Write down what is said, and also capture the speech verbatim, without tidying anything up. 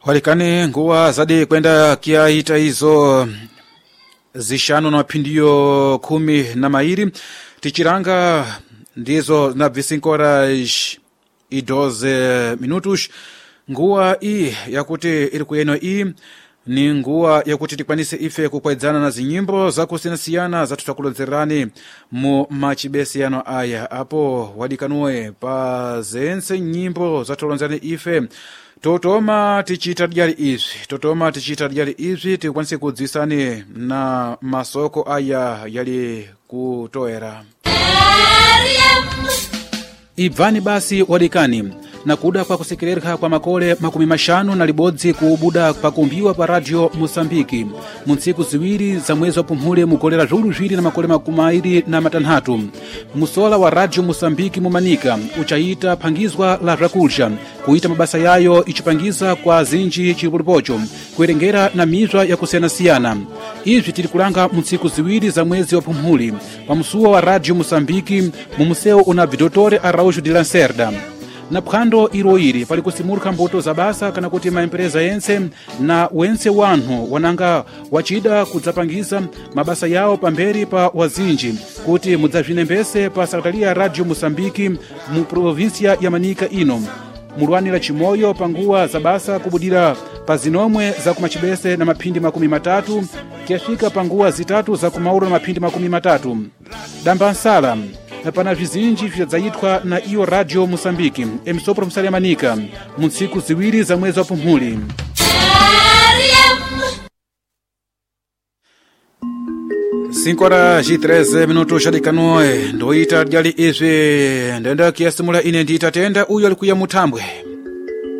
Walikane nguwa zadi kwenda kia hita hizo zishano na mapindio kumi na mairi. Tichiranga ndizo na visinkora idoze minutos. Nguwa ii ya kuti ilikueno ii ni nguwa ya kuti tikwanise ife kukwaidzana na zinyimbo za kusinasiyana za tutakulonzerani mu machibesi yano aya. Apo wadikanue pa zense nyimbo za tutulonzerani ife totoma tichita diari izi totoma tichita diari izi tikwanise kudzisani na masoko aya yali kutoera ibvani basi wadikani na kuda kwa kusekereka kwa makole makumi mashanu na libodzi kuubuda kwa kumbiwa pa radio Musambiki munsiku ziwiri za mwezi wa Pumhule mukolera zulu zviri na makole makumairi na matanhatu. Musola wa radio Musambiki mumanika uchaita pangizwa la rakulsha kuita mabasa yayo ichipangiza kwa zinji chipulipocho kuerengera na mizwa ya kusiana-siana. Izi tilikulanga munsiku ziwiri za mwezi wa Pumhule pa musuwa wa radio Musambiki mumuseo una Vidotore Araújo de Lacerda. Na phwando iroiri pali kusimurika mbuto za basa kana kuti maempreza yense na wense wanhu wananga wachida kudzapangiza mabasa yao pamberi pa wazinji kuti mudzazvinembese pa Secretaria Radio Musambiki mu provincia ya Manika ino. Mulwanira chimoyo panguwa za basa kubudira pa zinomwe za kumachibese na mapindi makumi matatu kiafika panguwa zitatu za kumauro na mapindi makumi matatu. Dambansala na pana vizinji vyadzayitwa na iyo radio Musambiki emisopro msali ya Manika munsiku ziwiri za mwezi wa Pumhuli. cinco horas e treze minutos shadikanoe ndoita diali izi ndenda kiasimula ine nditatenda uyo alikuya mutambwe.